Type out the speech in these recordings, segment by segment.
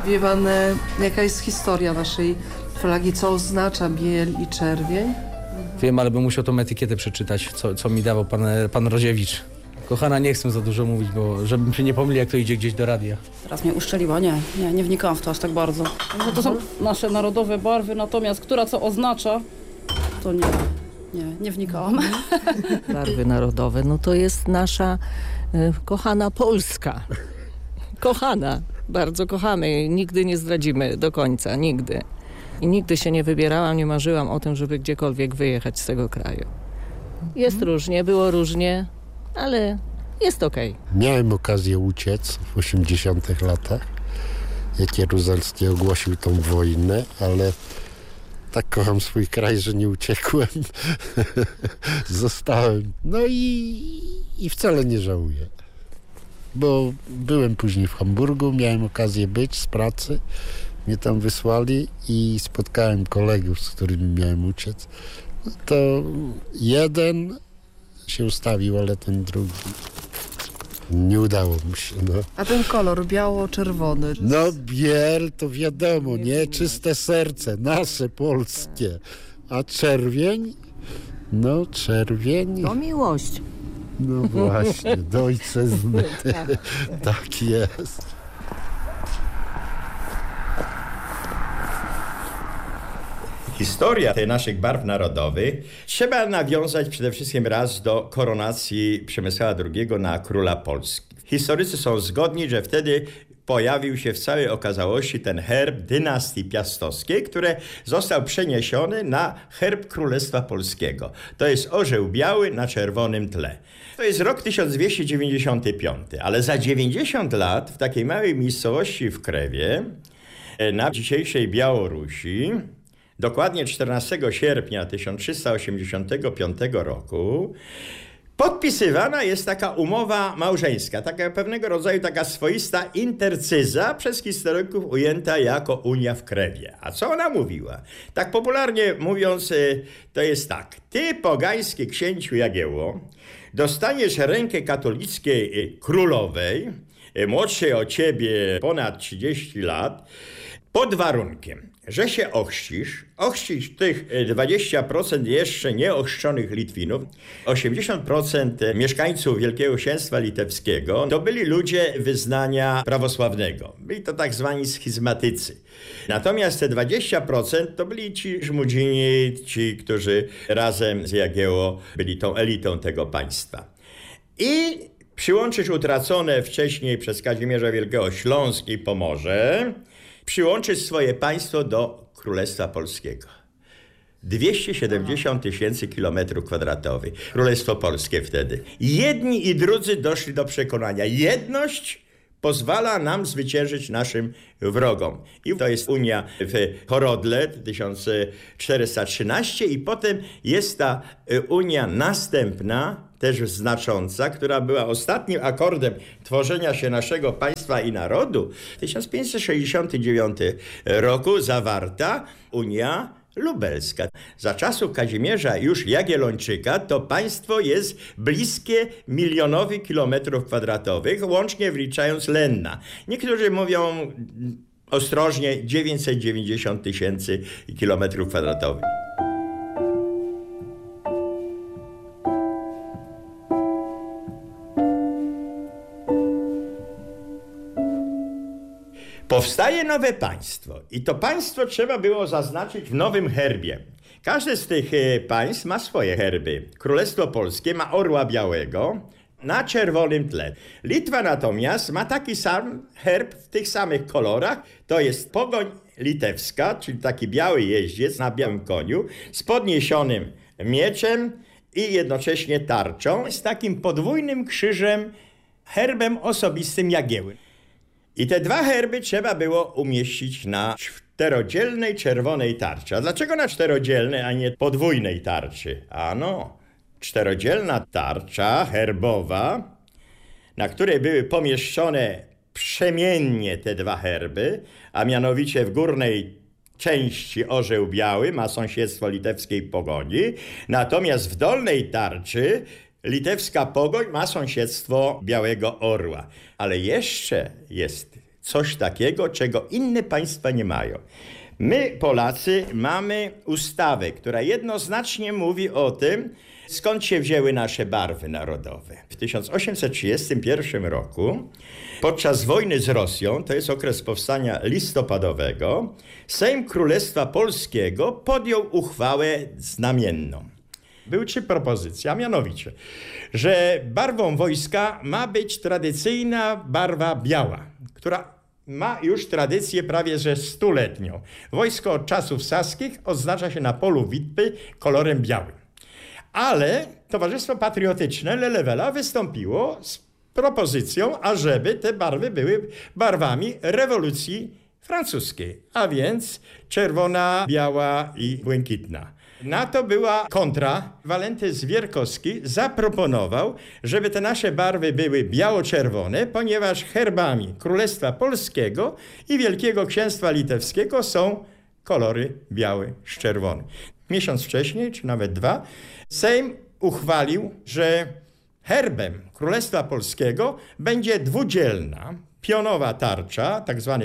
Wie pan, jaka jest historia waszej flagi? Co oznacza biel i czerwień? Wiem, ale bym musiał tą etykietę przeczytać, co mi dawał pan Roziewicz. Kochana, nie chcę za dużo mówić, bo żebym się nie pomylił, jak to idzie gdzieś do radia. Teraz mnie uszczeliła, nie wnikałam w to aż tak bardzo. Że to są nasze narodowe barwy, natomiast która co oznacza, to nie wnikałam. Barwy narodowe, no to jest nasza kochana Polska. Kochana, bardzo kochamy. Nigdy nie zdradzimy do końca, nigdy. I nigdy się nie wybierałam, nie marzyłam o tym, żeby gdziekolwiek wyjechać z tego kraju. Jest różnie, było różnie, ale jest okej. Miałem okazję uciec w 80 latach, jak Jaruzelski ogłosił tą wojnę, ale tak kocham swój kraj, że nie uciekłem. Zostałem. No i wcale nie żałuję. Bo byłem później w Hamburgu, miałem okazję być z pracy. Mnie tam wysłali i spotkałem kolegów, z którymi miałem uciec. No to jeden się ustawił, ale ten drugi nie udało mu się. No. A ten kolor biało-czerwony? No biel to wiadomo, nie? Czyste serce, nasze polskie. A czerwień? No czerwień. To miłość. No właśnie, do ojczyzny. Tak jest. Historia tych naszych barw narodowych trzeba nawiązać przede wszystkim raz do koronacji Przemysława II na króla Polski. Historycy są zgodni, że wtedy pojawił się w całej okazałości ten herb dynastii piastowskiej, który został przeniesiony na herb Królestwa Polskiego. To jest orzeł biały na czerwonym tle. To jest rok 1295, ale za 90 lat w takiej małej miejscowości w Krewie, na dzisiejszej Białorusi, dokładnie 14 sierpnia 1385 roku, podpisywana jest taka umowa małżeńska, taka pewnego rodzaju taka swoista intercyza, przez historyków ujęta jako Unia w Krewie. A co ona mówiła? Tak popularnie mówiąc, to jest tak. Ty, pogański księciu Jagiełło, dostaniesz rękę katolickiej królowej, młodszej od ciebie ponad 30 lat, pod warunkiem, że się ochrzcisz tych 20% jeszcze nieochrzczonych Litwinów, 80% mieszkańców Wielkiego Księstwa Litewskiego to byli ludzie wyznania prawosławnego. Byli to tak zwani schizmatycy. Natomiast te 20% to byli ci żmudzini, ci, którzy razem z Jagiełło byli tą elitą tego państwa. I przyłączysz utracone wcześniej przez Kazimierza Wielkiego Śląsk i Pomorze, przyłączyć swoje państwo do Królestwa Polskiego. 270 000 kilometrów kwadratowych. Królestwo Polskie wtedy. Jedni i drudzy doszli do przekonania. Jedność pozwala nam zwyciężyć naszym wrogom. I to jest Unia w Horodle 1413 i potem jest ta Unia następna, też znacząca, która była ostatnim akordem tworzenia się naszego państwa i narodu. W 1569 roku zawarta Unia Lubelska. Za czasów Kazimierza już Jagiellończyka to państwo jest bliskie 1 milionowi kilometrów kwadratowych, łącznie wliczając Lenna. Niektórzy mówią ostrożnie 990 000 kilometrów kwadratowych. Powstaje nowe państwo i to państwo trzeba było zaznaczyć w nowym herbie. Każde z tych państw ma swoje herby. Królestwo Polskie ma orła białego na czerwonym tle. Litwa natomiast ma taki sam herb w tych samych kolorach. To jest pogoń litewska, czyli taki biały jeździec na białym koniu z podniesionym mieczem i jednocześnie tarczą z takim podwójnym krzyżem, herbem osobistym Jagiełły. I te dwa herby trzeba było umieścić na czterodzielnej czerwonej tarczy. A dlaczego na czterodzielnej, a nie podwójnej tarczy? Ano, czterodzielna tarcza herbowa, na której były pomieszczone przemiennie te dwa herby, a mianowicie w górnej części orzeł biały ma sąsiedztwo litewskiej pogoni, natomiast w dolnej tarczy litewska pogoń ma sąsiedztwo Białego Orła. Ale jeszcze jest coś takiego, czego inne państwa nie mają. My, Polacy, mamy ustawę, która jednoznacznie mówi o tym, skąd się wzięły nasze barwy narodowe. W 1831 roku, podczas wojny z Rosją, to jest okres powstania listopadowego, Sejm Królestwa Polskiego podjął uchwałę znamienną. Były 3 propozycje, a mianowicie, że barwą wojska ma być tradycyjna barwa biała, która ma już tradycję prawie że 100-letnią. Wojsko od czasów saskich oznacza się na polu bitwy kolorem białym. Ale Towarzystwo Patriotyczne Lelewela wystąpiło z propozycją, ażeby te barwy były barwami rewolucji francuskiej, a więc czerwona, biała i błękitna. Na to była kontra. Walenty Zwierkowski zaproponował, żeby te nasze barwy były biało-czerwone, ponieważ herbami Królestwa Polskiego i Wielkiego Księstwa Litewskiego są kolory biały z czerwonym. Miesiąc wcześniej, czy nawet 2, Sejm uchwalił, że herbem Królestwa Polskiego będzie dwudzielna, pionowa tarcza, tak zwany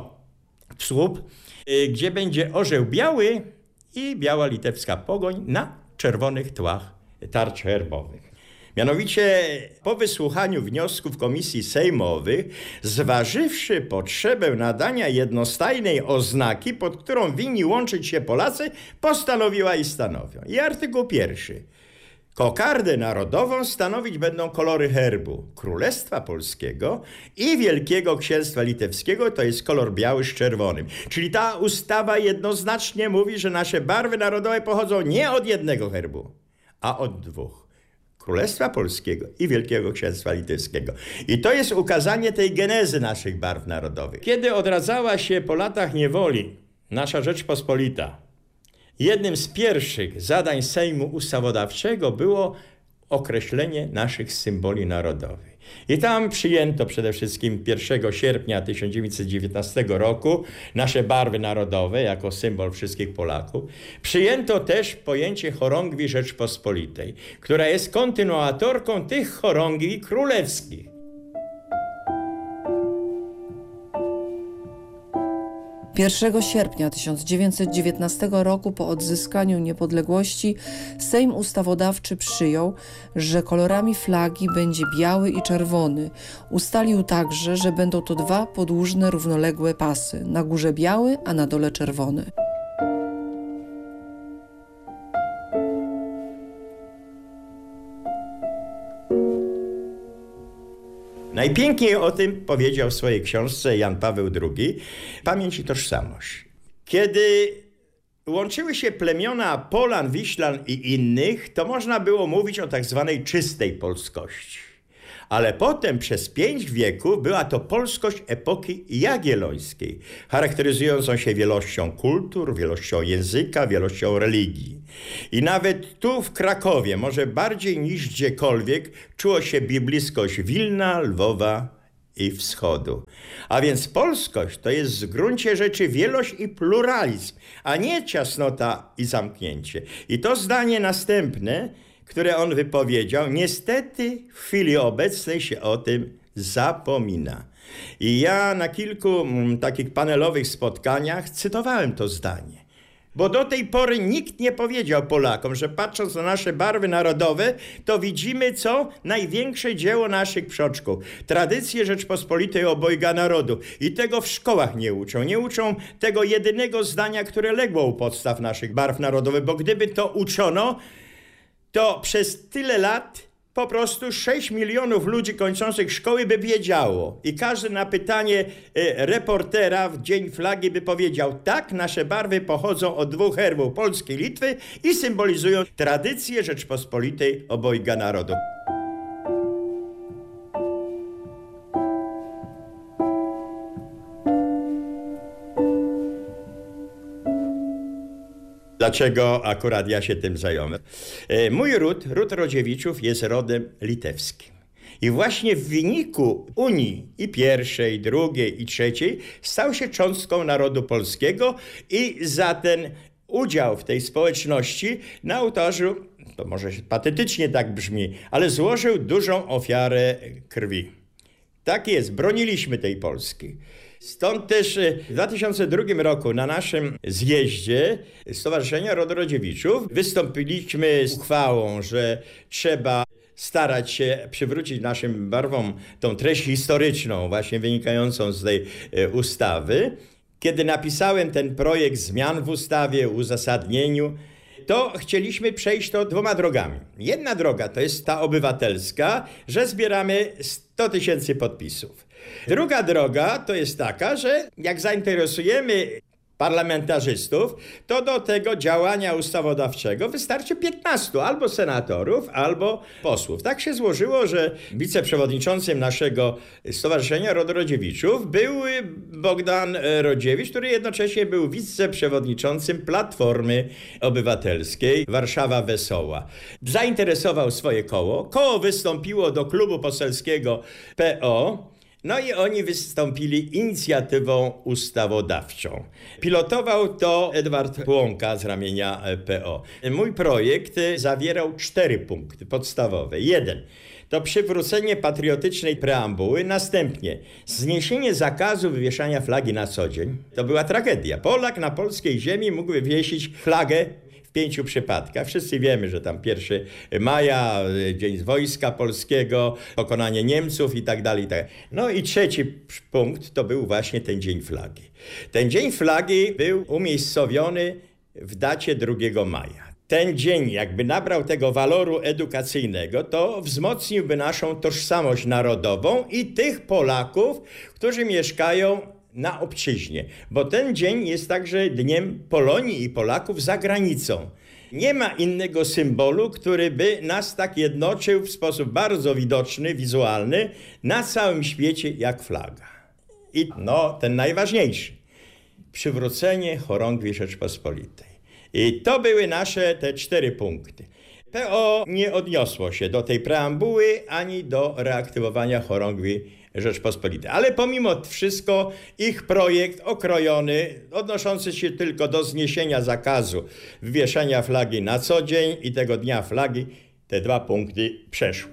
słup, gdzie będzie orzeł biały i biała litewska pogoń na czerwonych tłach tarcz herbowych. Mianowicie po wysłuchaniu wniosków komisji sejmowych, zważywszy potrzebę nadania jednostajnej oznaki, pod którą winni łączyć się Polacy, postanowiła i stanowią. I artykuł 1. Kokardę narodową stanowić będą kolory herbu Królestwa Polskiego i Wielkiego Księstwa Litewskiego, to jest kolor biały z czerwonym. Czyli ta ustawa jednoznacznie mówi, że nasze barwy narodowe pochodzą nie od jednego herbu, a od 2. Królestwa Polskiego i Wielkiego Księstwa Litewskiego. I to jest ukazanie tej genezy naszych barw narodowych. Kiedy odradzała się po latach niewoli nasza Rzeczpospolita, jednym z pierwszych zadań Sejmu Ustawodawczego było określenie naszych symboli narodowych. I tam przyjęto przede wszystkim 1 sierpnia 1919 roku nasze barwy narodowe jako symbol wszystkich Polaków. Przyjęto też pojęcie chorągwi Rzeczpospolitej, która jest kontynuatorką tych chorągwi królewskich. 1 sierpnia 1919 roku po odzyskaniu niepodległości Sejm Ustawodawczy przyjął, że kolorami flagi będzie biały i czerwony. Ustalił także, że będą to 2 podłużne, równoległe pasy, na górze biały, a na dole czerwony. Najpiękniej o tym powiedział w swojej książce Jan Paweł II, Pamięć i tożsamość. Kiedy łączyły się plemiona Polan, Wiślan i innych, to można było mówić o tak zwanej czystej polskości. Ale potem przez 5 wieków była to polskość epoki jagiellońskiej, charakteryzującą się wielością kultur, wielością języka, wielością religii. I nawet tu w Krakowie, może bardziej niż gdziekolwiek, czuło się bliskość Wilna, Lwowa i Wschodu. A więc polskość to jest w gruncie rzeczy wielość i pluralizm, a nie ciasnota i zamknięcie. I to zdanie następne, które on wypowiedział, niestety w chwili obecnej się o tym zapomina. I ja na kilku takich panelowych spotkaniach cytowałem to zdanie. Bo do tej pory nikt nie powiedział Polakom, że patrząc na nasze barwy narodowe, to widzimy co? Największe dzieło naszych przodków. Tradycje Rzeczpospolitej obojga narodu. I tego w szkołach nie uczą. Nie uczą tego jedynego zdania, które legło u podstaw naszych barw narodowych, bo gdyby to uczono, to przez tyle lat po prostu 6 milionów ludzi kończących szkoły by wiedziało. I każdy na pytanie reportera w Dzień Flagi by powiedział: tak, nasze barwy pochodzą od 2 herbów Polski i Litwy i symbolizują tradycję Rzeczpospolitej obojga narodu. Dlaczego akurat ja się tym zająłem? Mój ród Rodziewiczów jest rodem litewskim. I właśnie w wyniku Unii i pierwszej, drugiej i trzeciej stał się cząstką narodu polskiego i za ten udział w tej społeczności na ołtarzu, to może patetycznie tak brzmi, ale złożył dużą ofiarę krwi. Tak jest, broniliśmy tej Polski. Stąd też w 2002 roku na naszym zjeździe Stowarzyszenia Rodziewiczów wystąpiliśmy z uchwałą, że trzeba starać się przywrócić naszym barwom tą treść historyczną, właśnie wynikającą z tej ustawy. Kiedy napisałem ten projekt zmian w ustawie, uzasadnieniu, to chcieliśmy przejść to 2 drogami. Jedna droga to jest ta obywatelska, że zbieramy 100 000 podpisów. Druga droga to jest taka, że jak zainteresujemy parlamentarzystów, to do tego działania ustawodawczego wystarczy 15 albo senatorów, albo posłów. Tak się złożyło, że wiceprzewodniczącym naszego Stowarzyszenia Rodziewiczów był Bogdan Rodziewicz, który jednocześnie był wiceprzewodniczącym Platformy Obywatelskiej Warszawa Wesoła. Zainteresował swoje koło. Koło wystąpiło do klubu poselskiego PO. No i oni wystąpili inicjatywą ustawodawczą. Pilotował to Edward Płonka z ramienia PO. Mój projekt zawierał 4 punkty podstawowe. 1. To przywrócenie patriotycznej preambuły. Następnie zniesienie zakazu wywieszania flagi na co dzień. To była tragedia. Polak na polskiej ziemi mógł wywiesić flagę w 5 przypadkach. Wszyscy wiemy, że tam 1 maja, Dzień Wojska Polskiego, pokonanie Niemców i tak dalej. No i 3 punkt to był właśnie ten Dzień Flagi. Ten Dzień Flagi był umiejscowiony w dacie 2 maja. Ten dzień jakby nabrał tego waloru edukacyjnego, to wzmocniłby naszą tożsamość narodową i tych Polaków, którzy mieszkają na obczyźnie, bo ten dzień jest także Dniem Polonii i Polaków za granicą. Nie ma innego symbolu, który by nas tak jednoczył w sposób bardzo widoczny, wizualny na całym świecie jak flaga. I ten najważniejszy, przywrócenie chorągwi Rzeczpospolitej. I to były nasze te 4 punkty. PO nie odniosło się do tej preambuły ani do reaktywowania chorągwi Rzeczpospolitej. Ale pomimo wszystko ich projekt okrojony, odnoszący się tylko do zniesienia zakazu wywieszania flagi na co dzień i tego Dnia Flagi, te 2 punkty przeszły.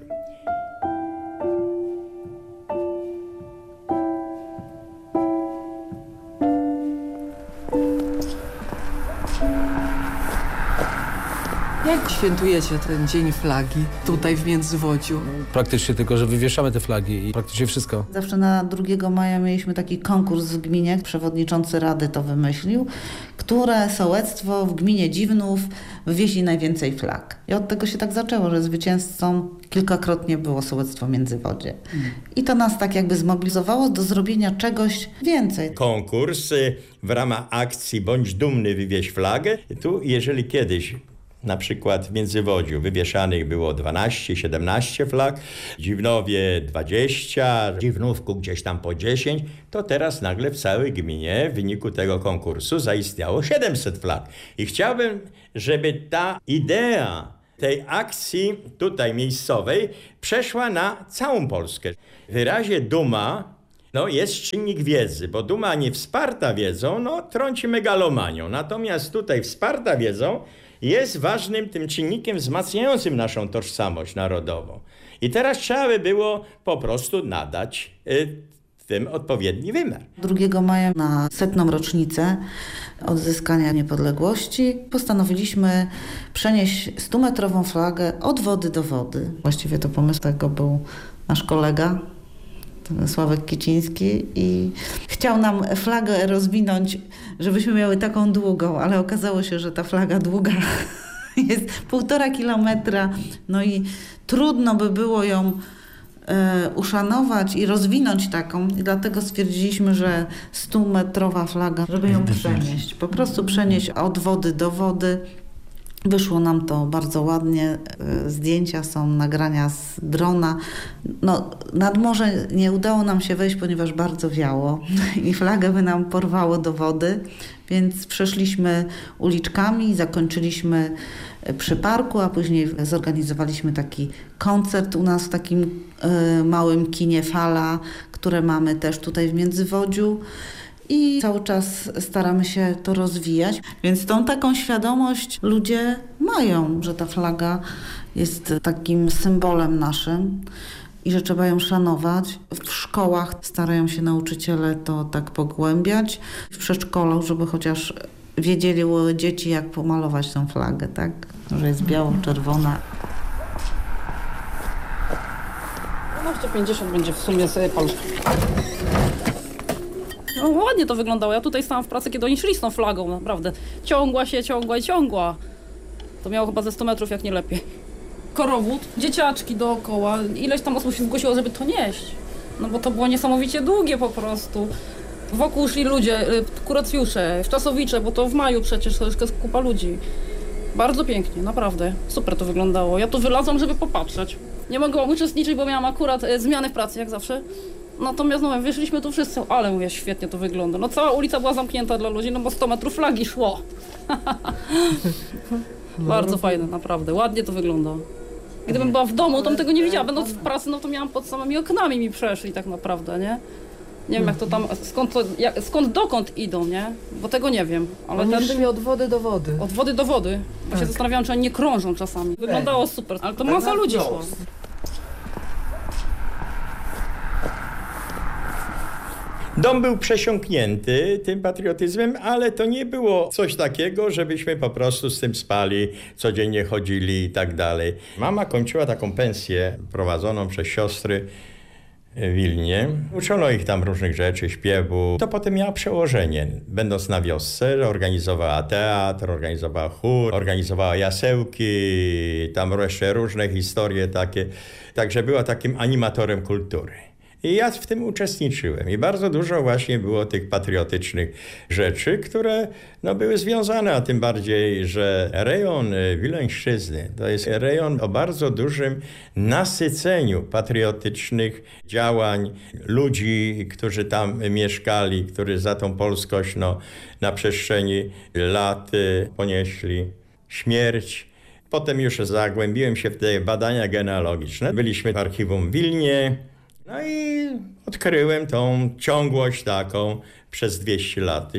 Jak świętujecie ten Dzień Flagi tutaj w Międzywodziu? Praktycznie tylko, że wywieszamy te flagi i praktycznie wszystko. Zawsze na 2 maja mieliśmy taki konkurs w gminie, przewodniczący rady to wymyślił, które sołectwo w gminie Dziwnów wywieźli najwięcej flag. I od tego się tak zaczęło, że zwycięzcą kilkakrotnie było sołectwo Międzywodzie. I to nas tak jakby zmobilizowało do zrobienia czegoś więcej. Konkurs w ramach akcji Bądź dumny, wywieź flagę. Tu jeżeli kiedyś na przykład w Międzywodziu wywieszanych było 12-17 flag, w Dziwnowie 20, w Dziwnówku gdzieś tam po 10, to teraz nagle w całej gminie w wyniku tego konkursu zaistniało 700 flag. I chciałbym, żeby ta idea tej akcji tutaj miejscowej przeszła na całą Polskę. W wyrazie duma jest czynnik wiedzy, bo duma nie wsparta wiedzą, trąci megalomanią. Natomiast tutaj wsparta wiedzą jest ważnym tym czynnikiem wzmacniającym naszą tożsamość narodową. I teraz trzeba by było po prostu nadać tym odpowiedni wymiar. 2 maja na 100. rocznicę odzyskania niepodległości postanowiliśmy przenieść 100-metrową flagę od wody do wody. Właściwie to pomysł tego był nasz kolega Sławek Kiciński i chciał nam flagę rozwinąć, żebyśmy miały taką długą, ale okazało się, że ta flaga długa jest 1,5 kilometra, i trudno by było ją uszanować i rozwinąć taką i dlatego stwierdziliśmy, że 100-metrowa flaga, żeby ją przenieść, po prostu przenieść od wody do wody. Wyszło nam to bardzo ładnie, zdjęcia są, nagrania z drona. Nad morze nie udało nam się wejść, ponieważ bardzo wiało i flagę by nam porwało do wody, więc przeszliśmy uliczkami, zakończyliśmy przy parku, a później zorganizowaliśmy taki koncert u nas w takim małym kinie Fala, które mamy też tutaj w Międzywodziu. I cały czas staramy się to rozwijać, więc tą taką świadomość ludzie mają, że ta flaga jest takim symbolem naszym. i że trzeba ją szanować. W szkołach starają się nauczyciele to tak pogłębiać. W przedszkolu, żeby chociaż wiedzieli dzieci, jak pomalować tą flagę, tak? Że jest biało-czerwona. 12,50 będzie w sumie sypał. No, ładnie to wyglądało. Ja tutaj stałam w pracy, kiedy oni szli z tą flagą, naprawdę. Ciągła się, ciągła i ciągła. To miało chyba ze 100 metrów, jak nie lepiej. Korowód, dzieciaczki dookoła. Ileś tam osób się zgłosiło, żeby to nieść. No bo to było niesamowicie długie po prostu. Wokół szli ludzie, kuracjusze, wczasowicze, bo to w maju przecież to jest kupa ludzi. Bardzo pięknie, naprawdę. Super to wyglądało. Ja tu wylazłam, żeby popatrzeć. Nie mogłam uczestniczyć, bo miałam akurat zmianę w pracy, jak zawsze. Natomiast no, wyszliśmy tu wszyscy, ale mówię, świetnie to wygląda. No cała ulica była zamknięta dla ludzi, no bo 100 metrów flagi szło. Bardzo fajne, naprawdę. Ładnie to wygląda. Gdybym była w domu, to bym tego nie widziała. Będąc w pracy, no to miałam pod samymi oknami mi przeszli tak naprawdę, nie? Nie wiem jak to tam, skąd dokąd idą, nie? Bo tego nie wiem. Ale Oni szli od wody do wody. od wody do wody. Bo się zastanawiałam, czy oni nie krążą czasami. Wyglądało super, ale to masa ludzi szło. Dom był przesiąknięty tym patriotyzmem, ale to nie było coś takiego, żebyśmy po prostu z tym spali, codziennie chodzili i tak dalej. Mama kończyła taką pensję prowadzoną przez siostry w Wilnie. Uczono ich tam różnych rzeczy, śpiewu. To potem miała przełożenie. Będąc na wiosce, organizowała teatr, organizowała chór, organizowała jasełki, tam jeszcze różne historie takie. Także była takim animatorem kultury. I ja w tym uczestniczyłem i bardzo dużo właśnie było tych patriotycznych rzeczy, które no, były związane, a tym bardziej, że rejon Wileńszczyzny to jest rejon o bardzo dużym nasyceniu patriotycznych działań ludzi, którzy tam mieszkali, którzy za tą polskość no, na przestrzeni lat ponieśli śmierć. Potem już zagłębiłem się w te badania genealogiczne. Byliśmy w archiwum w Wilnie. No i odkryłem tą ciągłość taką przez 200 lat.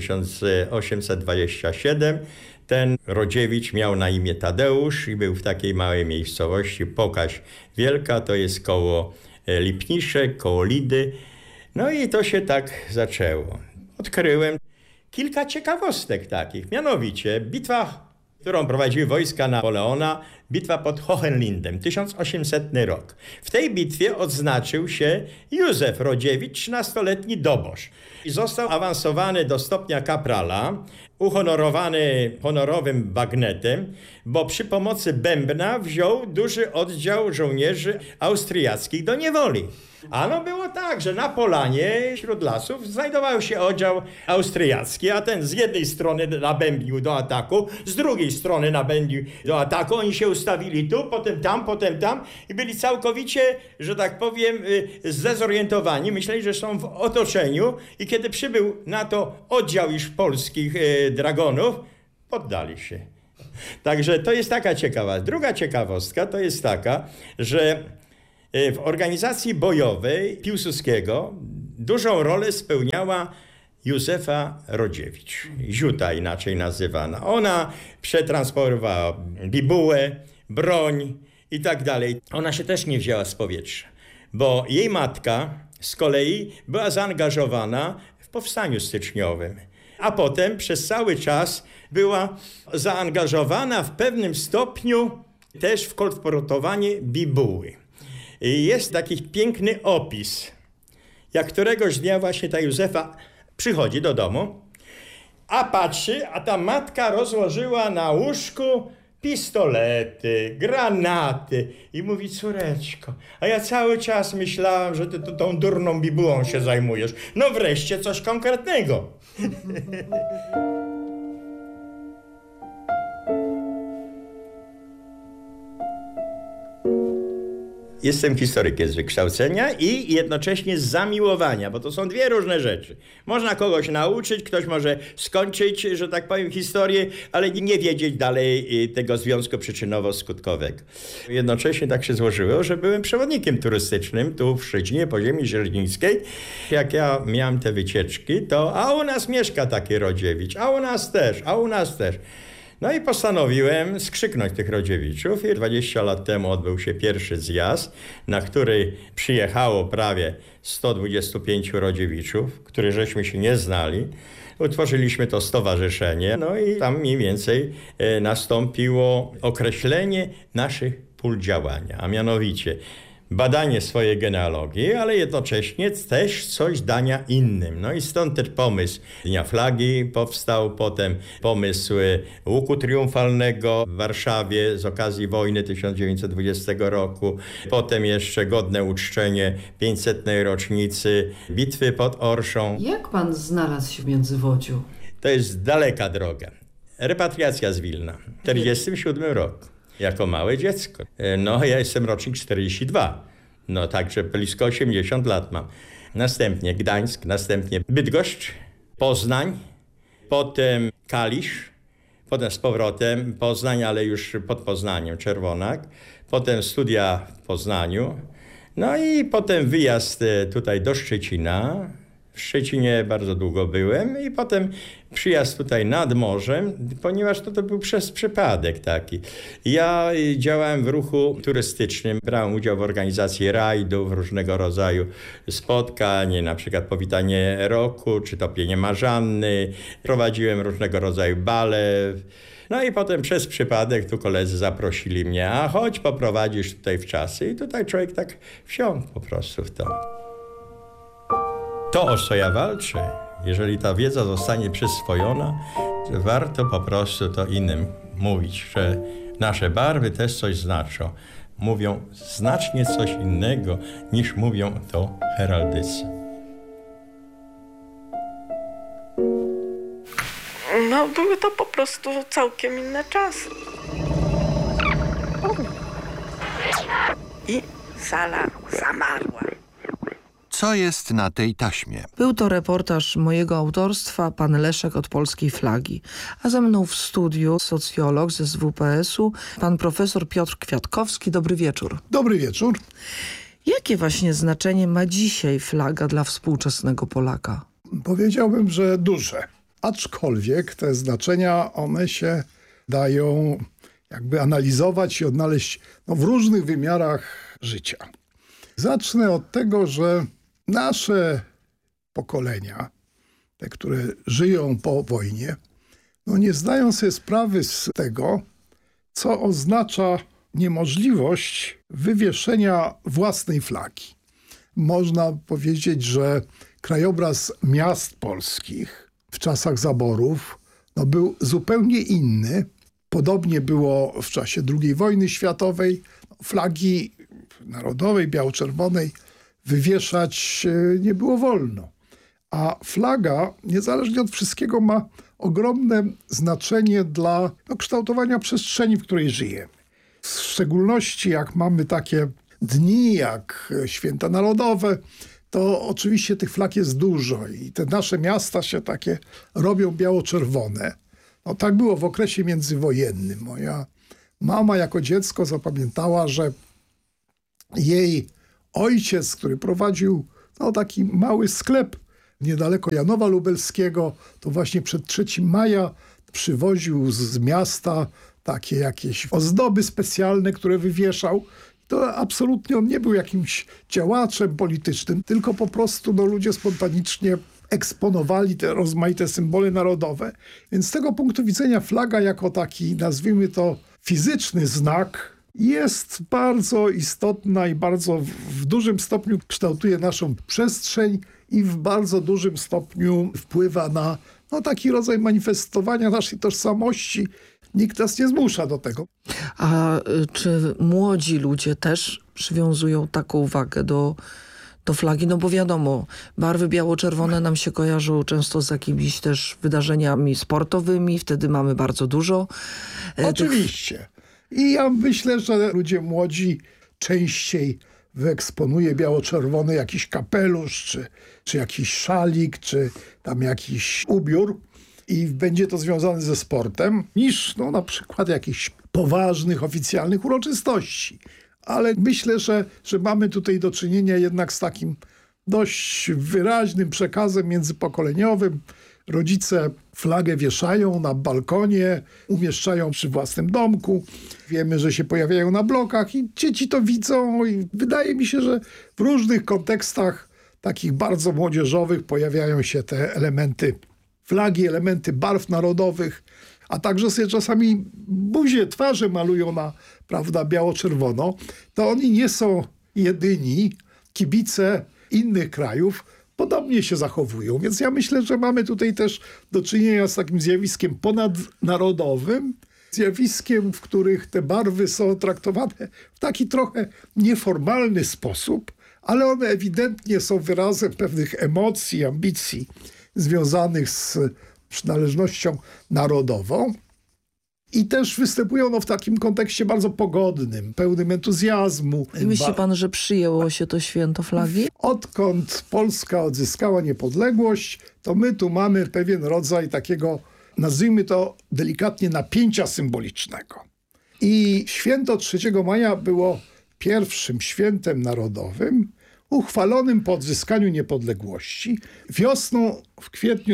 1827 ten Rodziewicz miał na imię Tadeusz i był w takiej małej miejscowości Pokaź Wielka, to jest koło Lipniszek, koło Lidy. No i to się tak zaczęło. Odkryłem kilka ciekawostek takich, mianowicie bitwa, którą prowadziły wojska Napoleona, bitwa pod Hohenlindem, 1800 rok. W tej bitwie odznaczył się Józef Rodziewicz, 13-letni dobosz. I został awansowany do stopnia kaprala, uhonorowany honorowym bagnetem, bo przy pomocy bębna wziął duży oddział żołnierzy austriackich do niewoli. Ano było tak, że na polanie wśród lasów znajdował się oddział austriacki, a ten z jednej strony nabębnił do ataku, z drugiej strony nabębnił do ataku. Oni się ustawili tu, potem tam i byli całkowicie, że tak powiem, zdezorientowani. Myśleli, że są w otoczeniu i kiedy przybył na to oddział już polskich dragonów, poddali się. Także to jest taka ciekawa. Druga ciekawostka to jest taka, że w organizacji bojowej Piłsudskiego dużą rolę spełniała Józefa Rodziewicz, Ziuta inaczej nazywana. Ona przetransportowała bibułę, broń i tak dalej. Ona się też nie wzięła z powietrza, bo jej matka z kolei była zaangażowana w powstaniu styczniowym, a potem przez cały czas była zaangażowana w pewnym stopniu też w kolportowanie bibuły. I jest taki piękny opis, jak któregoś dnia właśnie ta Józefa przychodzi do domu, a patrzy, a ta matka rozłożyła na łóżku pistolety, granaty i mówi: córeczko, a ja cały czas myślałam, że ty tą durną bibułą się zajmujesz. No wreszcie coś konkretnego. Jestem historykiem z wykształcenia i jednocześnie z zamiłowania, bo to są dwie różne rzeczy. Można kogoś nauczyć, ktoś może skończyć, że tak powiem, historię, ale nie wiedzieć dalej tego związku przyczynowo-skutkowego. Jednocześnie tak się złożyło, że byłem przewodnikiem turystycznym tu w Szczecinie, po ziemi źreźnickiej. Jak ja miałem te wycieczki, to a u nas mieszka taki Rodziewicz, a u nas też. No i postanowiłem skrzyknąć tych Rodziewiczów i 20 lat temu odbył się pierwszy zjazd, na który przyjechało prawie 125 Rodziewiczów, których żeśmy się nie znali. Utworzyliśmy to stowarzyszenie, no i tam mniej więcej nastąpiło określenie naszych pól działania, a mianowicie badanie swojej genealogii, ale jednocześnie też coś dania innym. No i stąd też pomysł Dnia Flagi powstał, potem pomysł łuku triumfalnego w Warszawie z okazji wojny 1920 roku, potem jeszcze godne uczczenie 500. rocznicy bitwy pod Orszą. Jak pan znalazł się w Międzywodziu? To jest daleka droga. Repatriacja z Wilna w 1947 roku. Jako małe dziecko. No, ja jestem rocznik 42. No, także blisko 80 lat mam. Następnie Gdańsk, następnie Bydgoszcz, Poznań, potem Kalisz, potem z powrotem Poznań, ale już pod Poznaniem, Czerwonak, potem studia w Poznaniu, no i potem wyjazd tutaj do Szczecina. W Szczecinie bardzo długo byłem i potem przyjazd tutaj nad morzem, ponieważ to był przez przypadek taki. Ja działałem w ruchu turystycznym, brałem udział w organizacji rajdów, różnego rodzaju spotkań, na przykład powitanie roku, czy topienie marzanny. Prowadziłem różnego rodzaju bale. No i potem przez przypadek tu koledzy zaprosili mnie, a chodź poprowadzisz tutaj w czasy. I tutaj człowiek tak wsiąkł po prostu w to. To, o co ja walczę, jeżeli ta wiedza zostanie przyswojona, warto po prostu to innym mówić, że nasze barwy też coś znaczą. Mówią znacznie coś innego, niż mówią to heraldycy. No, były to po prostu całkiem inne czasy. I sala zamarła. Co jest na tej taśmie? Był to reportaż mojego autorstwa, pan Leszek od Polskiej Flagi. A ze mną w studiu socjolog z SWPS-u, pan profesor Piotr Kwiatkowski. Dobry wieczór. Dobry wieczór. Jakie właśnie znaczenie ma dzisiaj flaga dla współczesnego Polaka? Powiedziałbym, że duże. Aczkolwiek te znaczenia, one się dają jakby analizować i odnaleźć w różnych wymiarach życia. Zacznę od tego, że nasze pokolenia, te, które żyją po wojnie, nie zdają sobie sprawy z tego, co oznacza niemożliwość wywieszenia własnej flagi. Można powiedzieć, że krajobraz miast polskich w czasach zaborów był zupełnie inny. Podobnie było w czasie II wojny światowej. Flagi narodowej, biało-czerwonej wywieszać nie było wolno. A flaga, niezależnie od wszystkiego, ma ogromne znaczenie dla kształtowania przestrzeni, w której żyjemy. W szczególności jak mamy takie dni jak Święta Narodowe, to oczywiście tych flag jest dużo i te nasze miasta się takie robią biało-czerwone. Tak było w okresie międzywojennym. Moja mama jako dziecko zapamiętała, że jej ojciec, który prowadził taki mały sklep niedaleko Janowa Lubelskiego, to właśnie przed 3 maja przywoził z miasta takie jakieś ozdoby specjalne, które wywieszał. To absolutnie on nie był jakimś działaczem politycznym, tylko po prostu ludzie spontanicznie eksponowali te rozmaite symbole narodowe. Więc z tego punktu widzenia flaga jako taki, nazwijmy to, fizyczny znak jest bardzo istotna i bardzo w dużym stopniu kształtuje naszą przestrzeń i w bardzo dużym stopniu wpływa na taki rodzaj manifestowania naszej tożsamości. Nikt nas nie zmusza do tego. A czy młodzi ludzie też przywiązują taką wagę do flagi? Bo wiadomo, barwy biało-czerwone nam się kojarzą często z jakimiś też wydarzeniami sportowymi. Wtedy mamy bardzo dużo. Oczywiście. I ja myślę, że ludzie młodzi częściej wyeksponuje biało-czerwony jakiś kapelusz, czy jakiś szalik, czy tam jakiś ubiór i będzie to związane ze sportem, niż na przykład jakichś poważnych, oficjalnych uroczystości. Ale myślę, że mamy tutaj do czynienia jednak z takim dość wyraźnym przekazem międzypokoleniowym, Rodzice flagę wieszają na balkonie, umieszczają przy własnym domku. Wiemy, że się pojawiają na blokach i dzieci to widzą i wydaje mi się, że w różnych kontekstach takich bardzo młodzieżowych pojawiają się te elementy flagi, elementy barw narodowych, a także sobie czasami buzie, twarze malują na, prawda, biało-czerwono. To oni nie są jedyni. Kibice innych krajów podobnie się zachowują. Więc ja myślę, że mamy tutaj też do czynienia z takim zjawiskiem ponadnarodowym, zjawiskiem, w których te barwy są traktowane w taki trochę nieformalny sposób, ale one ewidentnie są wyrazem pewnych emocji, ambicji związanych z przynależnością narodową. I też występują w takim kontekście bardzo pogodnym, pełnym entuzjazmu. I myśli pan, że przyjęło się to święto flagi? Odkąd Polska odzyskała niepodległość, to my tu mamy pewien rodzaj takiego, nazwijmy to delikatnie, napięcia symbolicznego. I święto 3 maja było pierwszym świętem narodowym uchwalonym po odzyskaniu niepodległości wiosną w kwietniu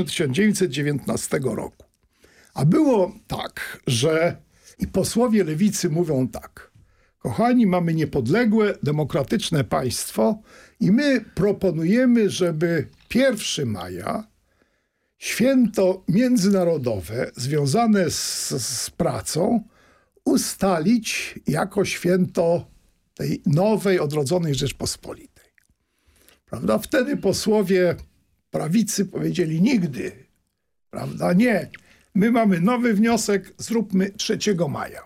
1919 roku. A było tak, że i posłowie lewicy mówią tak: kochani, mamy niepodległe, demokratyczne państwo i my proponujemy, żeby 1 maja, święto międzynarodowe związane z pracą, ustalić jako święto tej nowej, odrodzonej Rzeczpospolitej. Prawda? Wtedy posłowie prawicy powiedzieli nigdy, prawda? Nie. My mamy nowy wniosek, zróbmy 3 maja.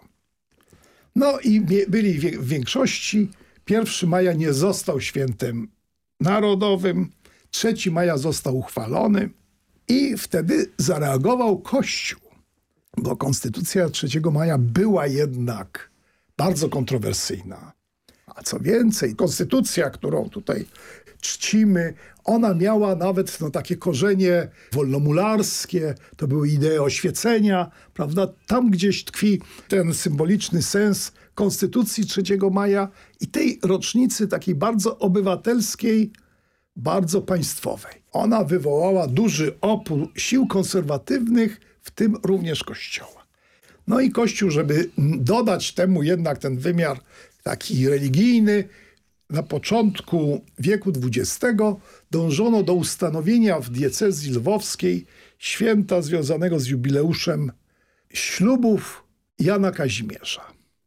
No i byli w większości. 1 maja nie został świętem narodowym. 3 maja został uchwalony. I wtedy zareagował Kościół. Bo konstytucja 3 maja była jednak bardzo kontrowersyjna. A co więcej, konstytucja, którą tutaj czcimy, ona miała nawet takie korzenie wolnomularskie, to były idee oświecenia, prawda? Tam gdzieś tkwi ten symboliczny sens konstytucji 3 maja i tej rocznicy takiej bardzo obywatelskiej, bardzo państwowej. Ona wywołała duży opór sił konserwatywnych, w tym również Kościoła. No i Kościół, żeby dodać temu jednak ten wymiar taki religijny, na początku wieku XX dążono do ustanowienia w diecezji lwowskiej święta związanego z jubileuszem ślubów Jana Kazimierza.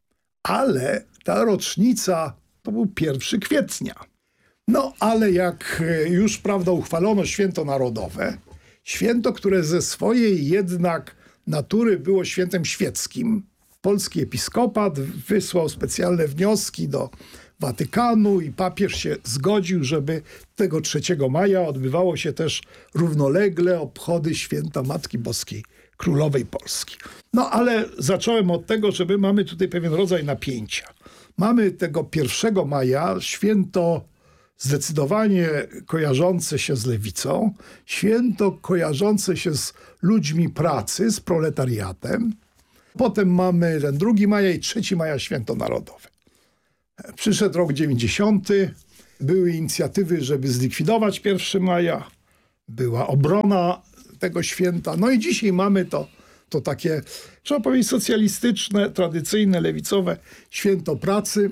Ale ta rocznica to był 1 kwietnia. No ale jak już, prawda, uchwalono święto narodowe, święto, które ze swojej jednak natury było świętem świeckim, polski episkopat wysłał specjalne wnioski do Watykanu i papież się zgodził, żeby tego 3 maja odbywało się też równolegle obchody święta Matki Boskiej Królowej Polski. No ale zacząłem od tego, że my mamy tutaj pewien rodzaj napięcia. Mamy tego 1 maja święto zdecydowanie kojarzące się z lewicą, święto kojarzące się z ludźmi pracy, z proletariatem. Potem mamy ten 2 maja i 3 maja święto narodowe. Przyszedł rok 90. Były inicjatywy, żeby zlikwidować 1 maja. Była obrona tego święta. No i dzisiaj mamy to takie, trzeba powiedzieć, socjalistyczne, tradycyjne, lewicowe święto pracy.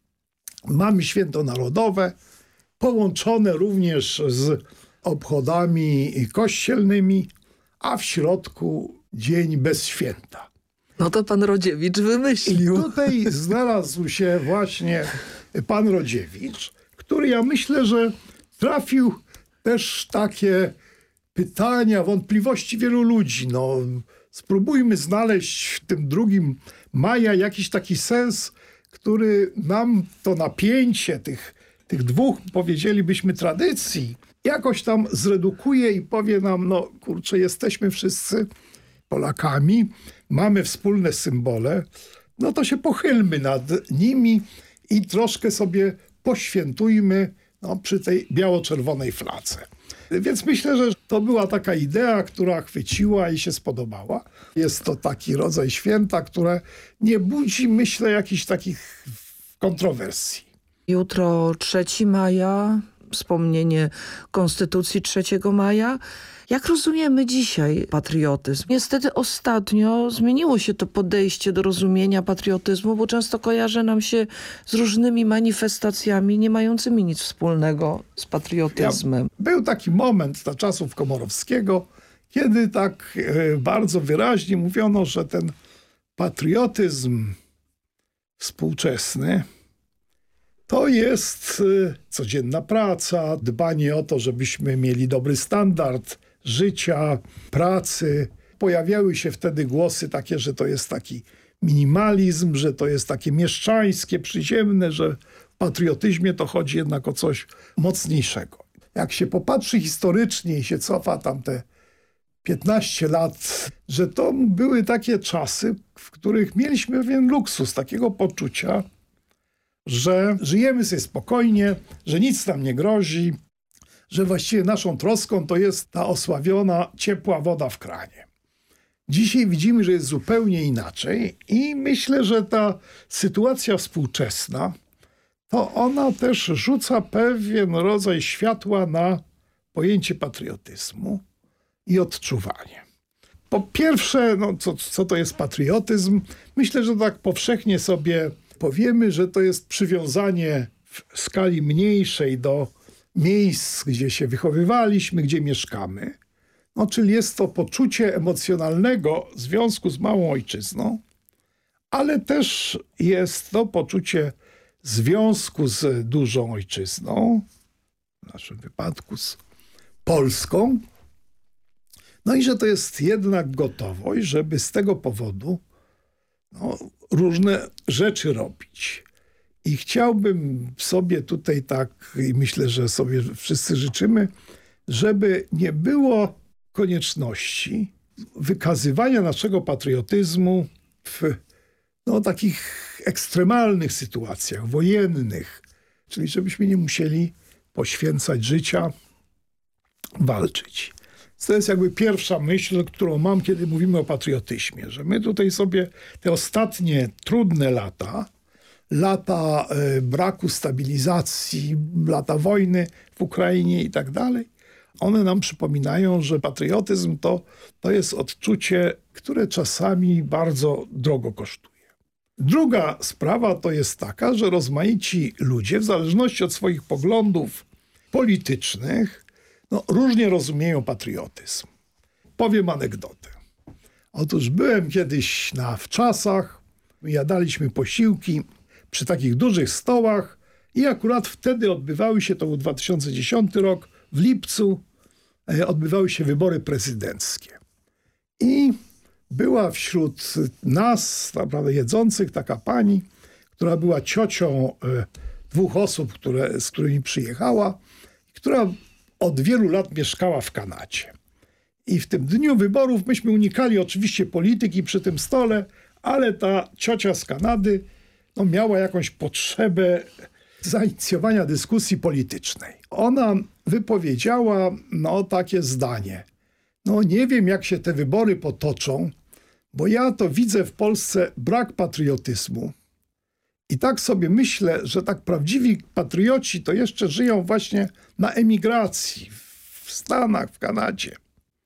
Mamy święto narodowe, połączone również z obchodami kościelnymi, a w środku dzień bez święta. No to pan Rodziewicz wymyślił. I tutaj znalazł się właśnie pan Rodziewicz, który, ja myślę, że trafił też takie pytania, wątpliwości wielu ludzi. No, spróbujmy znaleźć w tym 2 maja jakiś taki sens, który nam to napięcie tych 2, powiedzielibyśmy, tradycji jakoś tam zredukuje i powie nam, no kurczę, jesteśmy wszyscy Polakami, mamy wspólne symbole, no to się pochylmy nad nimi i troszkę sobie poświętujmy przy tej biało-czerwonej fladze. Więc myślę, że to była taka idea, która chwyciła i się spodobała. Jest to taki rodzaj święta, które nie budzi, myślę, jakichś takich kontrowersji. Jutro 3 maja, wspomnienie Konstytucji 3 maja. Jak rozumiemy dzisiaj patriotyzm? Niestety ostatnio zmieniło się to podejście do rozumienia patriotyzmu, bo często kojarzy nam się z różnymi manifestacjami nie mającymi nic wspólnego z patriotyzmem. Był taki moment za czasów Komorowskiego, kiedy tak bardzo wyraźnie mówiono, że ten patriotyzm współczesny to jest codzienna praca, dbanie o to, żebyśmy mieli dobry standard życia, pracy. Pojawiały się wtedy głosy takie, że to jest taki minimalizm, że to jest takie mieszczańskie, przyziemne, że w patriotyzmie to chodzi jednak o coś mocniejszego. Jak się popatrzy historycznie i się cofa tamte 15 lat, że to były takie czasy, w których mieliśmy pewien luksus, takiego poczucia, że żyjemy sobie spokojnie, że nic nam nie grozi, że właściwie naszą troską to jest ta osławiona, ciepła woda w kranie. Dzisiaj widzimy, że jest zupełnie inaczej i myślę, że ta sytuacja współczesna, to ona też rzuca pewien rodzaj światła na pojęcie patriotyzmu i odczuwanie. Po pierwsze, co to jest patriotyzm? Myślę, że tak powszechnie sobie powiemy, że to jest przywiązanie w skali mniejszej do miejsc, gdzie się wychowywaliśmy, gdzie mieszkamy. Czyli jest to poczucie emocjonalnego związku z małą ojczyzną, ale też jest to poczucie związku z dużą ojczyzną, w naszym wypadku z Polską. I że to jest jednak gotowość, żeby z tego powodu różne rzeczy robić. I chciałbym sobie tutaj tak, i myślę, że sobie wszyscy życzymy, żeby nie było konieczności wykazywania naszego patriotyzmu w takich ekstremalnych sytuacjach wojennych, czyli żebyśmy nie musieli poświęcać życia, walczyć. To jest jakby pierwsza myśl, którą mam, kiedy mówimy o patriotyzmie, że my tutaj sobie te ostatnie trudne lata braku stabilizacji, lata wojny w Ukrainie i tak dalej, one nam przypominają, że patriotyzm to jest odczucie, które czasami bardzo drogo kosztuje. Druga sprawa to jest taka, że rozmaici ludzie, w zależności od swoich poglądów politycznych, różnie rozumieją patriotyzm. Powiem anegdotę. Otóż byłem kiedyś na wczasach, jadaliśmy posiłki przy takich dużych stołach i akurat wtedy odbywały się, to był 2010 rok, w lipcu odbywały się wybory prezydenckie. I była wśród nas, naprawdę jedzących, taka pani, która była ciocią 2 osób, z którymi przyjechała, która od wielu lat mieszkała w Kanadzie. I w tym dniu wyborów myśmy unikali oczywiście polityki przy tym stole, ale ta ciocia z Kanady miała jakąś potrzebę zainicjowania dyskusji politycznej. Ona wypowiedziała takie zdanie. Nie wiem, jak się te wybory potoczą, bo ja to widzę w Polsce brak patriotyzmu. I tak sobie myślę, że tak prawdziwi patrioci to jeszcze żyją właśnie na emigracji, w Stanach, w Kanadzie.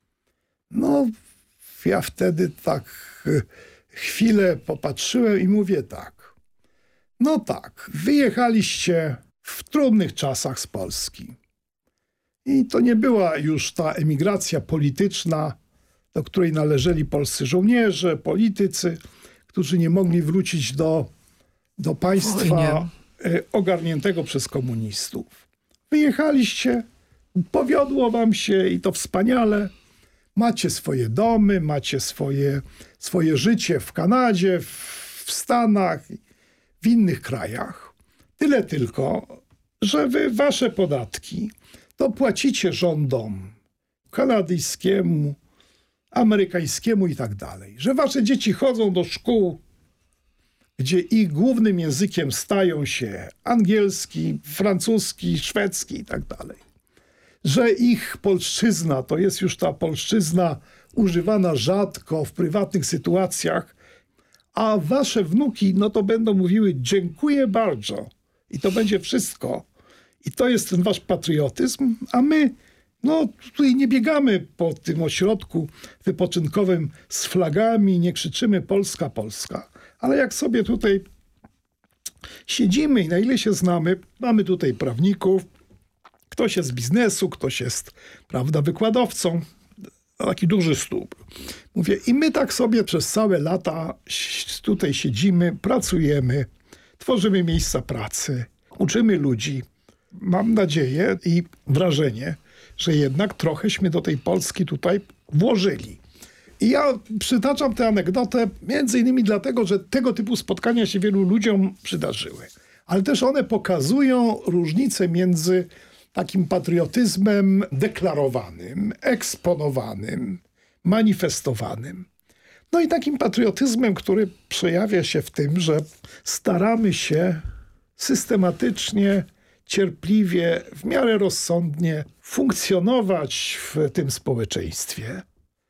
Ja wtedy tak chwilę popatrzyłem i mówię tak. Wyjechaliście w trudnych czasach z Polski. I to nie była już ta emigracja polityczna, do której należeli polscy żołnierze, politycy, którzy nie mogli wrócić do państwa ogarniętego przez komunistów. Wyjechaliście, powiodło wam się i to wspaniale. Macie swoje domy, macie swoje życie w Kanadzie, w Stanach, w innych krajach. Tyle tylko, że wy wasze podatki to płacicie rządom kanadyjskiemu, amerykańskiemu i tak dalej. Że wasze dzieci chodzą do szkół, gdzie ich głównym językiem stają się angielski, francuski, szwedzki i tak dalej. Że ich polszczyzna to jest już ta polszczyzna używana rzadko w prywatnych sytuacjach, a wasze wnuki to będą mówiły dziękuję bardzo i to będzie wszystko. I to jest ten wasz patriotyzm, a my tutaj nie biegamy po tym ośrodku wypoczynkowym z flagami, nie krzyczymy Polska, Polska. Ale jak sobie tutaj siedzimy i na ile się znamy, mamy tutaj prawników, ktoś jest z biznesu, ktoś jest, prawda, wykładowcą, taki duży stół. Mówię, i my tak sobie przez całe lata tutaj siedzimy, pracujemy, tworzymy miejsca pracy, uczymy ludzi. Mam nadzieję i wrażenie, że jednak trochęśmy do tej Polski tutaj włożyli. I ja przytaczam tę anegdotę między innymi dlatego, że tego typu spotkania się wielu ludziom przydarzyły. Ale też one pokazują różnicę między takim patriotyzmem deklarowanym, eksponowanym, manifestowanym. No i takim patriotyzmem, który przejawia się w tym, że staramy się systematycznie, cierpliwie, w miarę rozsądnie funkcjonować w tym społeczeństwie,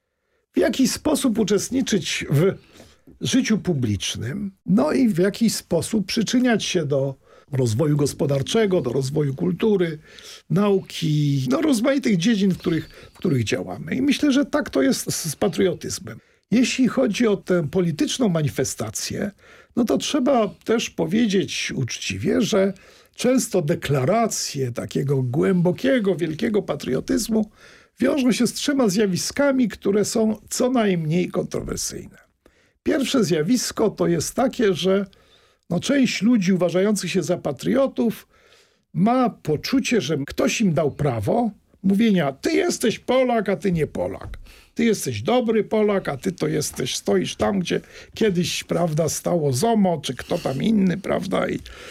w jakiś sposób uczestniczyć w życiu publicznym, no i w jakiś sposób przyczyniać się do rozwoju gospodarczego, do rozwoju kultury, nauki, rozmaitych dziedzin, w których działamy. I myślę, że tak to jest z patriotyzmem. Jeśli chodzi o tę polityczną manifestację, to trzeba też powiedzieć uczciwie, że często deklaracje takiego głębokiego, wielkiego patriotyzmu wiążą się z 3 zjawiskami, które są co najmniej kontrowersyjne. Pierwsze zjawisko to jest takie, że część ludzi uważających się za patriotów ma poczucie, że ktoś im dał prawo mówienia: ty jesteś Polak, a ty nie Polak. Ty jesteś dobry Polak, a ty to stoisz tam, gdzie kiedyś, prawda, stało ZOMO, czy kto tam inny, prawda?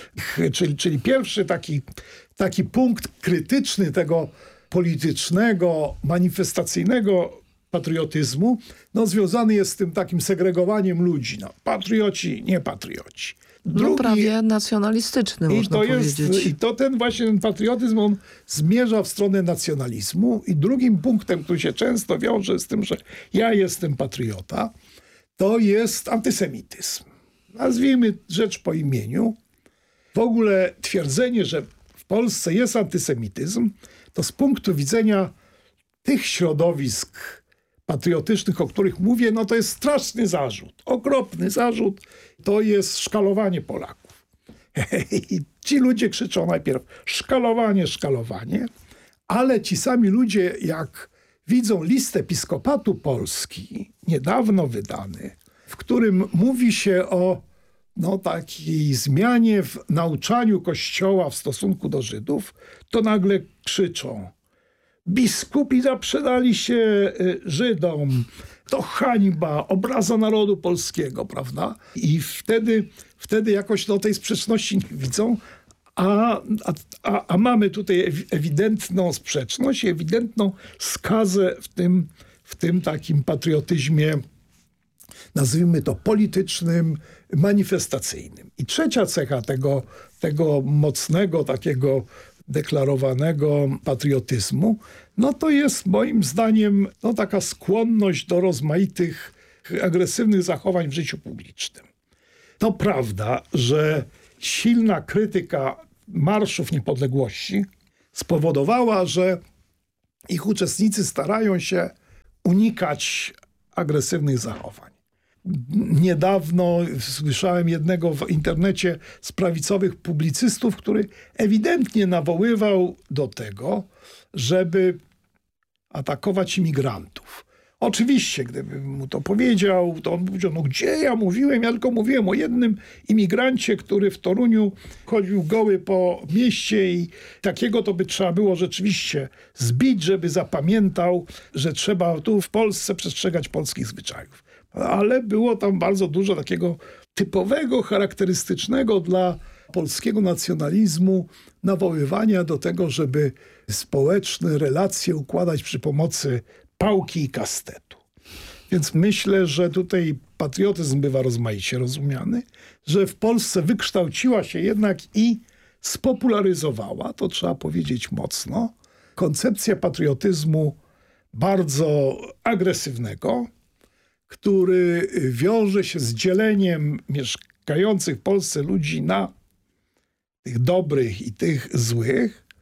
Czyli pierwszy taki punkt krytyczny tego politycznego, manifestacyjnego patriotyzmu, związany jest z tym takim segregowaniem ludzi. Patrioci, nie patrioci. Prawie nacjonalistyczny, można powiedzieć. I to ten patriotyzm, on zmierza w stronę nacjonalizmu. I drugim punktem, który się często wiąże z tym, że ja jestem patriota, to jest antysemityzm. Nazwijmy rzecz po imieniu. W ogóle twierdzenie, że w Polsce jest antysemityzm, to z punktu widzenia tych środowisk patriotycznych, o których mówię, to jest straszny zarzut, okropny zarzut. To jest szkalowanie Polaków. I ci ludzie krzyczą najpierw szkalowanie, szkalowanie, ale ci sami ludzie, jak widzą list Episkopatu Polski, niedawno wydany, w którym mówi się o takiej zmianie w nauczaniu Kościoła w stosunku do Żydów, to nagle krzyczą: biskupi zaprzedali się Żydom, to hańba, obraza narodu polskiego, prawda? I wtedy jakoś tej sprzeczności nie widzą, a mamy tutaj ewidentną sprzeczność, ewidentną skazę w tym takim patriotyzmie, nazwijmy to politycznym, manifestacyjnym. I trzecia cecha tego mocnego, takiego deklarowanego patriotyzmu, to jest moim zdaniem taka skłonność do rozmaitych agresywnych zachowań w życiu publicznym. To prawda, że silna krytyka marszów niepodległości spowodowała, że ich uczestnicy starają się unikać agresywnych zachowań. Niedawno słyszałem jednego w internecie z prawicowych publicystów, który ewidentnie nawoływał do tego, żeby atakować imigrantów. Oczywiście, gdybym mu to powiedział, to on powiedział: gdzie ja mówiłem? Ja tylko mówiłem o jednym imigrancie, który w Toruniu chodził goły po mieście i takiego to by trzeba było rzeczywiście zbić, żeby zapamiętał, że trzeba tu w Polsce przestrzegać polskich zwyczajów. Ale było tam bardzo dużo takiego typowego, charakterystycznego dla polskiego nacjonalizmu nawoływania do tego, żeby społeczne relacje układać przy pomocy pałki i kastetu. Więc myślę, że tutaj patriotyzm bywa rozmaicie rozumiany, że w Polsce wykształciła się jednak i spopularyzowała, to trzeba powiedzieć mocno, koncepcja patriotyzmu bardzo agresywnego, który wiąże się z dzieleniem mieszkających w Polsce ludzi na tych dobrych i tych złych,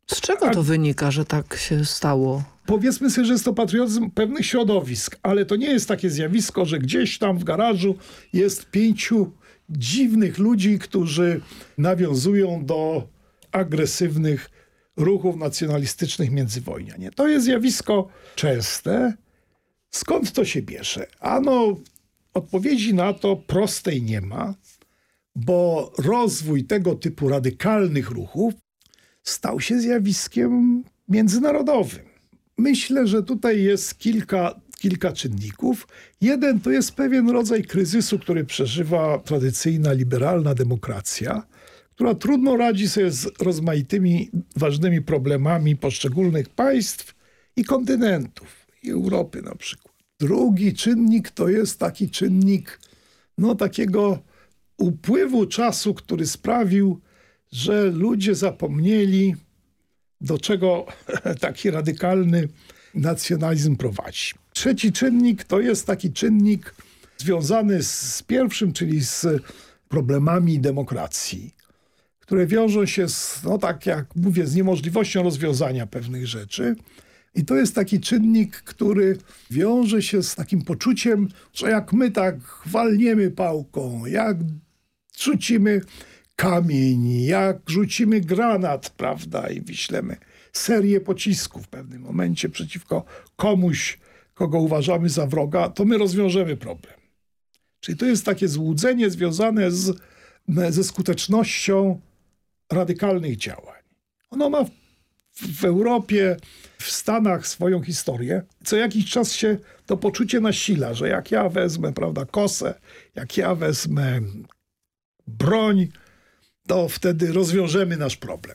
Z czego to wynika, że tak się stało? Powiedzmy sobie, że jest to patriotyzm pewnych środowisk, ale to nie jest takie zjawisko, że gdzieś tam w garażu jest 5 dziwnych ludzi, którzy nawiązują do agresywnych ruchów nacjonalistycznych międzywojnia. To jest zjawisko częste. Skąd to się bierze? Ano, odpowiedzi na to prostej nie ma, bo rozwój tego typu radykalnych ruchów stał się zjawiskiem międzynarodowym. Myślę, że tutaj jest kilka czynników. Jeden to jest pewien rodzaj kryzysu, który przeżywa tradycyjna, liberalna demokracja, która trudno radzi sobie z rozmaitymi ważnymi problemami poszczególnych państw i kontynentów, i Europy na przykład. Drugi czynnik to jest taki czynnik takiego upływu czasu, który sprawił, że ludzie zapomnieli, do czego taki radykalny nacjonalizm prowadzi. Trzeci czynnik to jest taki czynnik związany z pierwszym, czyli z problemami demokracji, które wiążą się tak jak mówię, z niemożliwością rozwiązania pewnych rzeczy. I to jest taki czynnik, który wiąże się z takim poczuciem, że jak my tak walniemy pałką, jak rzucimy kamień, jak rzucimy granat, prawda, i wyślemy serię pocisków w pewnym momencie przeciwko komuś, kogo uważamy za wroga, to my rozwiążemy problem. Czyli to jest takie złudzenie związane ze skutecznością radykalnych działań. Ono ma w Europie, w Stanach swoją historię. Co jakiś czas się to poczucie nasila, że jak ja wezmę, prawda, kosę, jak ja wezmę broń, to wtedy rozwiążemy nasz problem.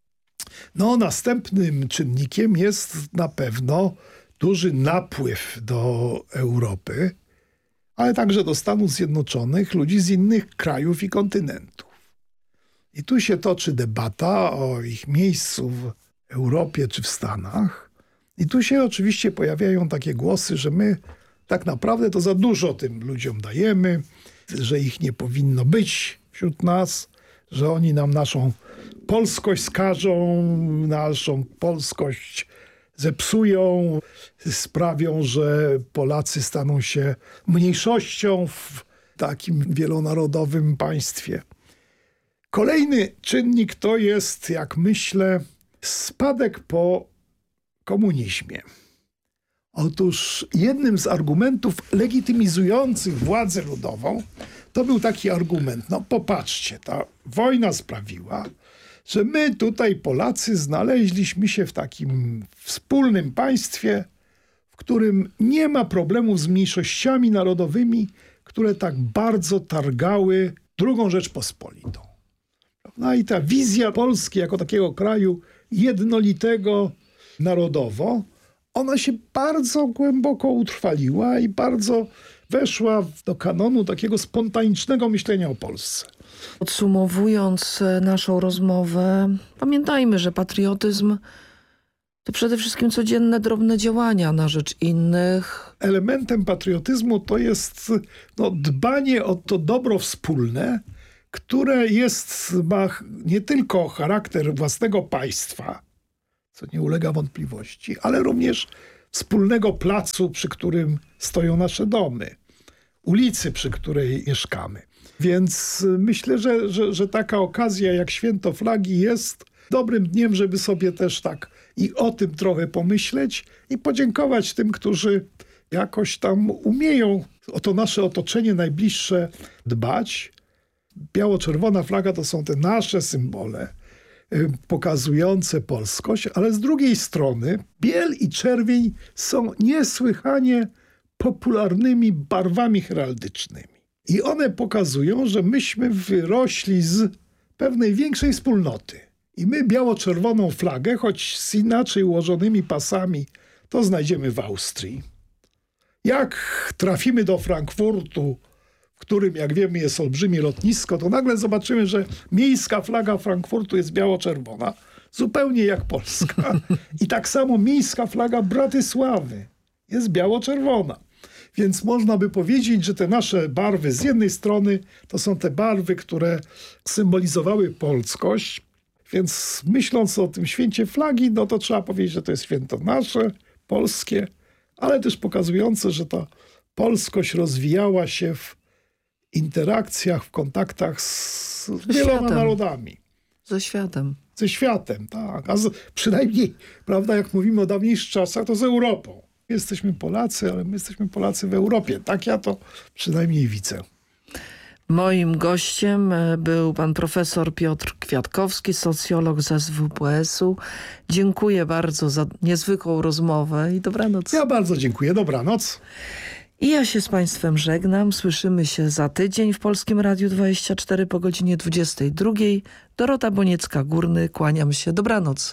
Następnym czynnikiem jest na pewno duży napływ do Europy, ale także do Stanów Zjednoczonych ludzi z innych krajów i kontynentów. I tu się toczy debata o ich miejscu w Europie czy w Stanach. I tu się oczywiście pojawiają takie głosy, że my tak naprawdę to za dużo tym ludziom dajemy, że ich nie powinno być wśród nas, że oni nam naszą polskość skażą, naszą polskość zepsują, sprawią, że Polacy staną się mniejszością w takim wielonarodowym państwie. Kolejny czynnik to jest, jak myślę, spadek po komunizmie. Otóż jednym z argumentów legitymizujących władzę ludową to był taki argument, popatrzcie, ta wojna sprawiła, że my tutaj Polacy znaleźliśmy się w takim wspólnym państwie, w którym nie ma problemów z mniejszościami narodowymi, które tak bardzo targały II Rzeczpospolitą. I ta wizja Polski jako takiego kraju jednolitego narodowo, ona się bardzo głęboko utrwaliła i bardzo weszła do kanonu takiego spontanicznego myślenia o Polsce. Podsumowując naszą rozmowę, pamiętajmy, że patriotyzm to przede wszystkim codzienne, drobne działania na rzecz innych. Elementem patriotyzmu to jest dbanie o to dobro wspólne, które ma nie tylko charakter własnego państwa, co nie ulega wątpliwości, ale również wspólnego placu, przy którym stoją nasze domy, ulicy, przy której mieszkamy. Więc myślę, że taka okazja jak Święto Flagi jest dobrym dniem, żeby sobie też tak i o tym trochę pomyśleć i podziękować tym, którzy jakoś tam umieją o to nasze otoczenie najbliższe dbać. Biało-czerwona flaga to są te nasze symbole pokazujące polskość, ale z drugiej strony biel i czerwień są niesłychanie popularnymi barwami heraldycznymi. I one pokazują, że myśmy wyrośli z pewnej większej wspólnoty. I my biało-czerwoną flagę, choć z inaczej ułożonymi pasami, to znajdziemy w Austrii. Jak trafimy do Frankfurtu, w którym, jak wiemy, jest olbrzymie lotnisko, to nagle zobaczymy, że miejska flaga Frankfurtu jest biało-czerwona, zupełnie jak polska. I tak samo miejska flaga Bratysławy jest biało-czerwona. Więc można by powiedzieć, że te nasze barwy z jednej strony to są te barwy, które symbolizowały polskość, Więc myśląc o tym święcie flagi, no to trzeba powiedzieć, że to jest święto nasze, polskie, ale też pokazujące, że ta polskość rozwijała się w interakcjach, w kontaktach z wieloma narodami. Ze światem. Ze światem, tak. Przynajmniej, prawda, jak mówimy o dawniejszych czasach, to z Europą. Jesteśmy Polacy, ale my jesteśmy Polacy w Europie. Tak ja to przynajmniej widzę. Moim gościem był pan profesor Piotr Kwiatkowski, socjolog z SWPS-u. Dziękuję bardzo za niezwykłą rozmowę i dobranoc. Ja bardzo dziękuję. Dobranoc. I ja się z państwem żegnam. Słyszymy się za tydzień w Polskim Radiu 24 po godzinie 22. Dorota Boniecka-Górny, kłaniam się. Dobranoc.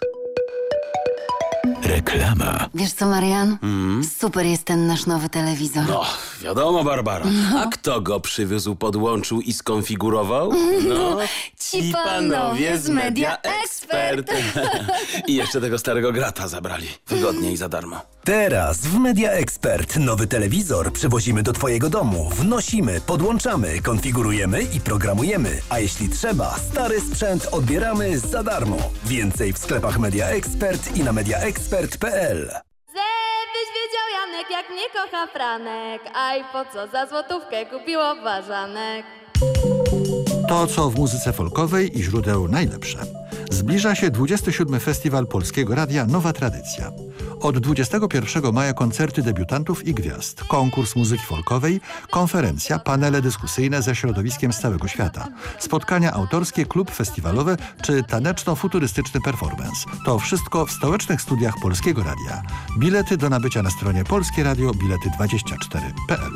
Reklama. Wiesz co, Marian? Super jest ten nasz nowy telewizor. No, wiadomo, Barbara. A kto go przywiózł, podłączył i skonfigurował? No, ci panowie z Media Expert. I jeszcze tego starego grata zabrali. Wygodnie i za darmo. Teraz w Media Expert nowy telewizor przywozimy do twojego domu. Wnosimy, podłączamy, konfigurujemy i programujemy. A jeśli trzeba, stary sprzęt odbieramy za darmo. Więcej w sklepach Media Expert i na mediaexpert.pl. Żebyś wiedział, Janek, jak mnie kocha Franek. Aj, po co za złotówkę kupiło ważanek? To, co w muzyce folkowej i źródeł najlepsze. Zbliża się 27. Festiwal Polskiego Radia Nowa Tradycja. Od 21 maja koncerty debiutantów i gwiazd, konkurs muzyki folkowej, konferencja, panele dyskusyjne ze środowiskiem z całego świata, spotkania autorskie, klub festiwalowe czy taneczno-futurystyczny performance. To wszystko w stołecznych studiach Polskiego Radia. Bilety do nabycia na stronie Polskie Radio bilety24.pl.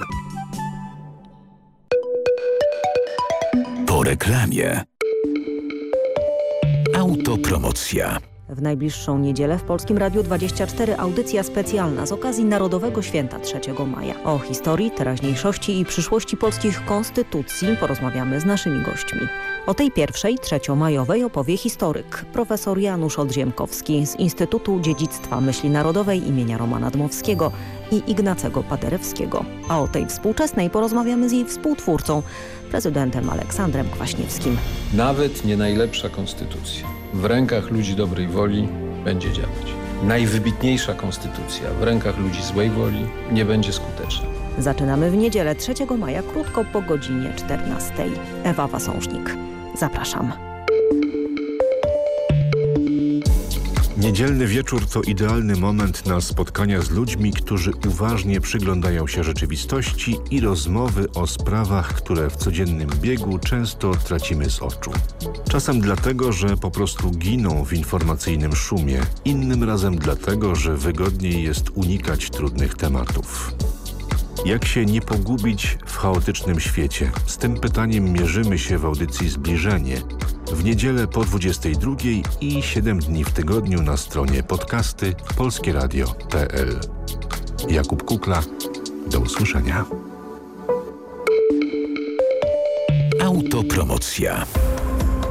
Po reklamie. Autopromocja. W najbliższą niedzielę w Polskim Radiu 24 audycja specjalna z okazji Narodowego Święta 3 maja. O historii, teraźniejszości i przyszłości polskich konstytucji porozmawiamy z naszymi gośćmi. O tej pierwszej, trzeciomajowej opowie historyk, profesor Janusz Odziemkowski z Instytutu Dziedzictwa Myśli Narodowej imienia Romana Dmowskiego i Ignacego Paderewskiego. A o tej współczesnej porozmawiamy z jej współtwórcą, prezydentem Aleksandrem Kwaśniewskim. Nawet nie najlepsza konstytucja w rękach ludzi dobrej woli będzie działać. Najwybitniejsza konstytucja w rękach ludzi złej woli nie będzie skuteczna. Zaczynamy w niedzielę 3 maja, krótko po godzinie 14. Ewa Wasążnik. Zapraszam. Niedzielny wieczór to idealny moment na spotkania z ludźmi, którzy uważnie przyglądają się rzeczywistości i rozmowy o sprawach, które w codziennym biegu często tracimy z oczu. Czasem dlatego, że po prostu giną w informacyjnym szumie, innym razem dlatego, że wygodniej jest unikać trudnych tematów. Jak się nie pogubić w chaotycznym świecie? Z tym pytaniem mierzymy się w audycji Zbliżenie. W niedzielę po 22 i 7 dni w tygodniu na stronie podcasty polskieradio.pl. Jakub Kukla, do usłyszenia. Autopromocja.